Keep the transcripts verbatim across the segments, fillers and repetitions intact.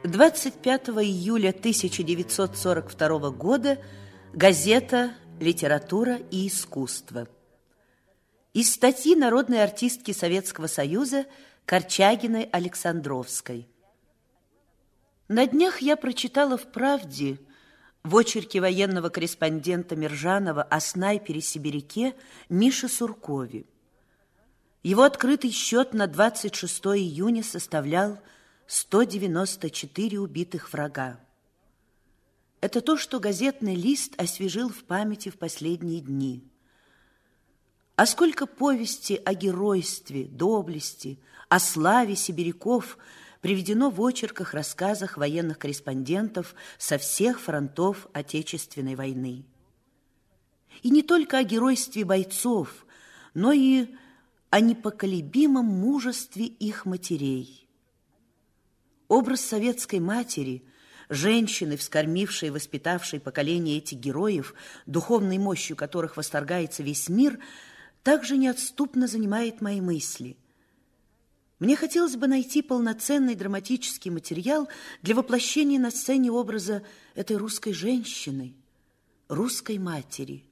двадцать пятого июля тысяча девятьсот сорок второго года газета «Литература и искусство». Из статьи народной артистки Советского Союза Корчагиной Александровской. На днях я прочитала в «Правде» в очерке военного корреспондента Мержанова о снайпере-сибиряке Мише Суркове. Его открытый счет на двадцать шестое июня составлял сто девяносто четыре убитых врага. Это то, что газетный лист освежил в памяти в последние дни. А сколько повести о геройстве, доблести, о славе сибиряков приведено в очерках, рассказах военных корреспондентов со всех фронтов Отечественной войны. И не только о геройстве бойцов, но и о непоколебимом мужестве их матерей. Образ советской матери, женщины, вскормившей и воспитавшей поколение этих героев, духовной мощью которых восторгается весь мир, также неотступно занимает мои мысли. Мне хотелось бы найти полноценный драматический материал для воплощения на сцене образа этой русской женщины, русской матери.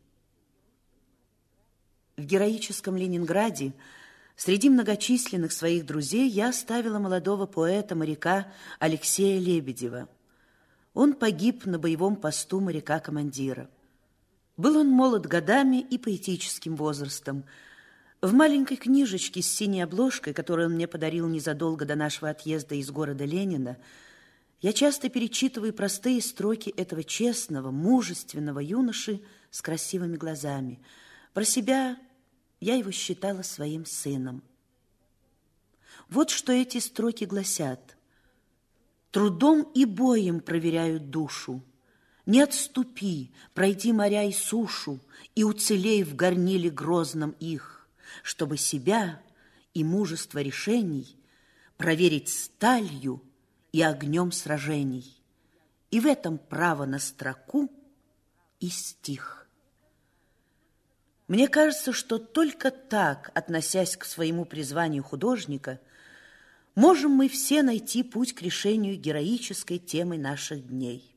В героическом Ленинграде среди многочисленных своих друзей я оставила молодого поэта-моряка Алексея Лебедева. Он погиб на боевом посту моряка-командира. Был он молод годами и поэтическим возрастом. В маленькой книжечке с синей обложкой, которую он мне подарил незадолго до нашего отъезда из города Ленина, я часто перечитываю простые строки этого честного, мужественного юноши с красивыми глазами. Про себя я его считала своим сыном. Вот что эти строки гласят. «Трудом и боем проверяют душу. Не отступи, пройди моря и сушу, и уцелей в горниле грозном их, чтобы себя и мужество решений проверить сталью и огнем сражений. И в этом право на строку и стих». Мне кажется, что только так, относясь к своему призванию художника, можем мы все найти путь к решению героической темы наших дней.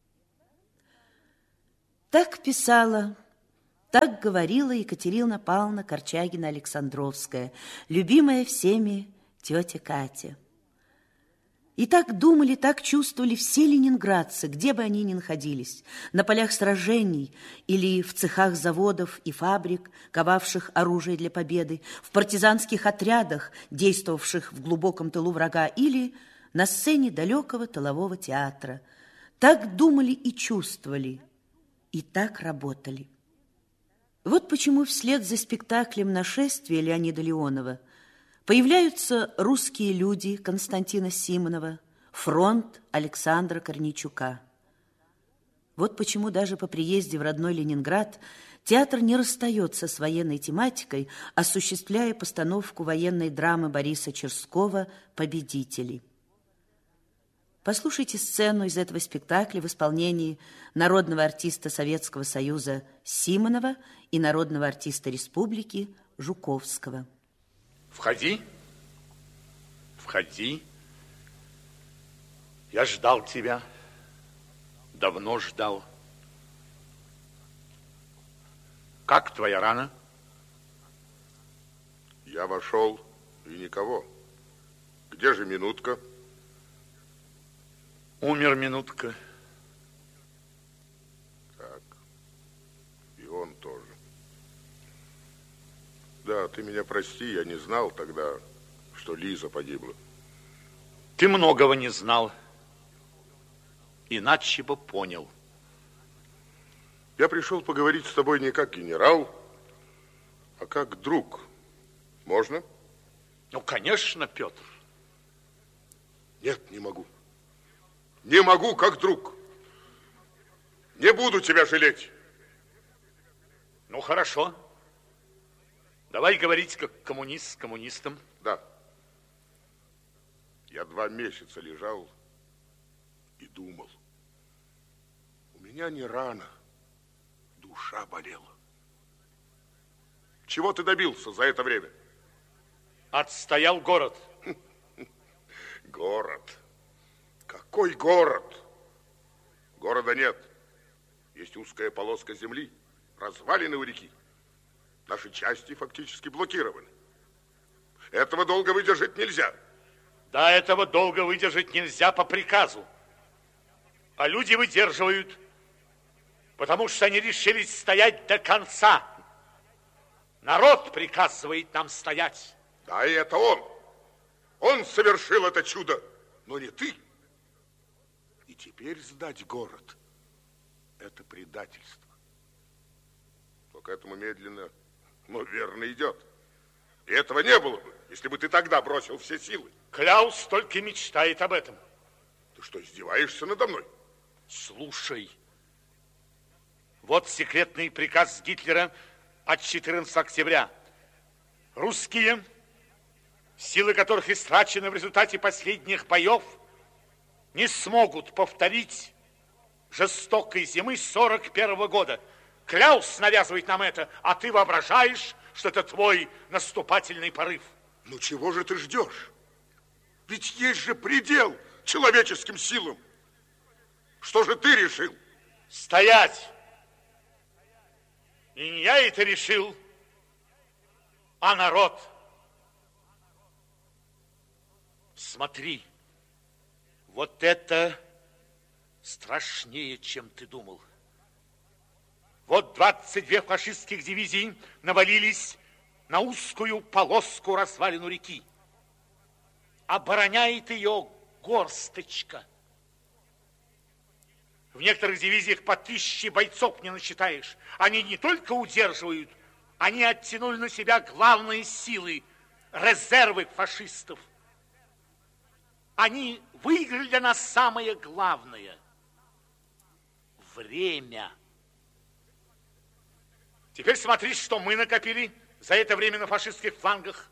Так писала, так говорила Екатерина Павловна Корчагина-Александровская, любимая всеми тетя Катя. И так думали, так чувствовали все ленинградцы, где бы они ни находились, на полях сражений или в цехах заводов и фабрик, ковавших оружие для победы, в партизанских отрядах, действовавших в глубоком тылу врага, или на сцене далекого тылового театра. Так думали и чувствовали, и так работали. Вот почему вслед за спектаклем «Нашествие» Леонида Леонова появляются «Русские люди» Константина Симонова, «Фронт» Александра Корнейчука. Вот почему даже по приезде в родной Ленинград театр не расстается с военной тематикой, осуществляя постановку военной драмы Бориса Черского «Победители». Послушайте сцену из этого спектакля в исполнении народного артиста Советского Союза Симонова и народного артиста Республики Жуковского. Входи, входи. Я ждал тебя, давно ждал. Как твоя рана? Я вошел, и никого. Где же Минутка? Умер Минутка. Так, и он тоже. Да, ты меня прости, я не знал тогда, что Лиза погибла. Ты многого не знал, иначе бы понял. Я пришел поговорить с тобой не как генерал, а как друг. Можно? Ну, конечно, Петр. Нет, не могу. Не могу, как друг. Не буду тебя жалеть. Ну, хорошо. Давай говорить как коммунист с коммунистом. Да. Я два месяца лежал и думал. У меня не рана, душа болела. Чего ты добился за это время? Отстоял город. Город. Какой город? Города нет. Есть узкая полоска земли, развалины у реки. Наши части фактически блокированы. Этого долго выдержать нельзя. Да, этого долго выдержать нельзя по приказу. А люди выдерживают, потому что они решились стоять до конца. Народ приказывает нам стоять. Да, и это он. Он совершил это чудо, но не ты. И теперь сдать город – это предательство. То к этому медленно, но верно идет. И этого не было бы, если бы ты тогда бросил все силы. Кляус только мечтает об этом. Ты что, издеваешься надо мной? Слушай, вот секретный приказ Гитлера от четырнадцатого октября. Русские, силы которых истрачены в результате последних боев, не смогут повторить жестокой зимы сорок первого года. Кляус навязывает нам это, а ты воображаешь, что это твой наступательный порыв. Ну чего же ты ждешь? Ведь есть же предел человеческим силам. Что же ты решил? Стоять! И не я это решил, а народ. Смотри, вот это страшнее, чем ты думал. Вот двадцать две фашистских дивизии навалились на узкую полоску развалину реки. Обороняет ее горсточка. В некоторых дивизиях по тысяче бойцов не насчитаешь. Они не только удерживают, они оттянули на себя главные силы, резервы фашистов. Они выиграли для нас самое главное – время. Теперь смотри, что мы накопили за это время на фашистских флангах.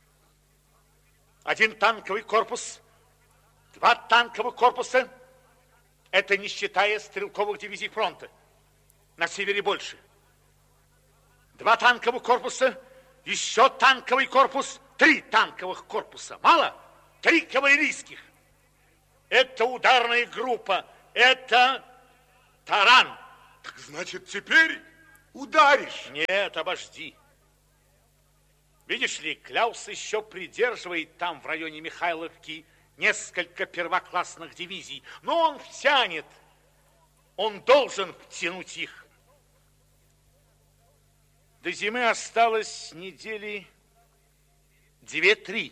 Один танковый корпус, два танковых корпуса – это не считая стрелковых дивизий фронта. На севере больше. Два танковых корпуса, еще танковый корпус, три танковых корпуса. Мало? Три кавалерийских. Это ударная группа. Это таран. Так значит, теперь ударишь? Нет, обожди. Видишь ли, Кляус еще придерживает там, в районе Михайловки, несколько первоклассных дивизий, но он втянет, он должен втянуть их. До зимы осталось недели две-три.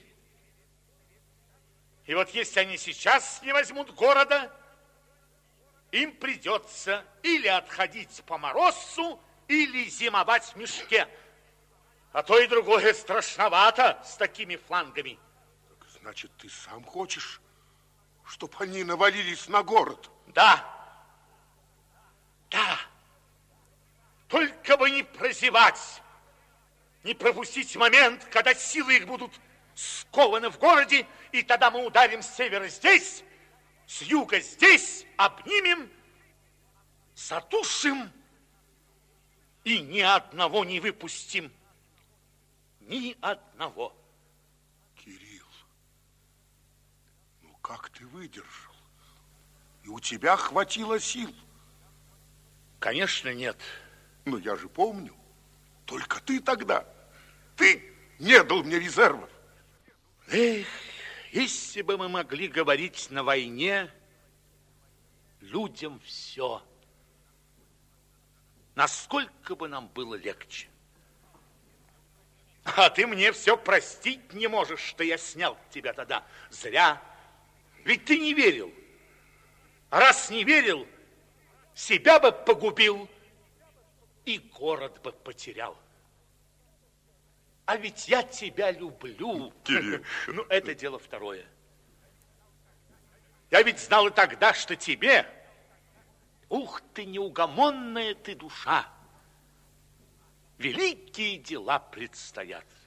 И вот если они сейчас не возьмут города, им придется или отходить по морозцу, или зимовать в мешке. А то и другое страшновато с такими флангами. Значит, ты сам хочешь, чтобы они навалились на город? Да. Да. Только бы не прозевать, не пропустить момент, когда силы их будут скованы в городе, и тогда мы ударим с севера здесь, с юга здесь, обнимем, задушим и ни одного не выпустим. Ни одного. Как ты выдержал? И у тебя хватило сил? Конечно, нет. Но я же помню. Только ты тогда. Ты не дал мне резервов. Эх, если бы мы могли говорить на войне людям все, насколько бы нам было легче. А ты мне все простить не можешь, что я снял тебя тогда. Зря. Ведь ты не верил. А раз не верил, себя бы погубил и город бы потерял. А ведь я тебя люблю. Кирилл. Ну, это дело второе. Я ведь знал и тогда, что тебе, ух ты, неугомонная ты душа, великие дела предстоят.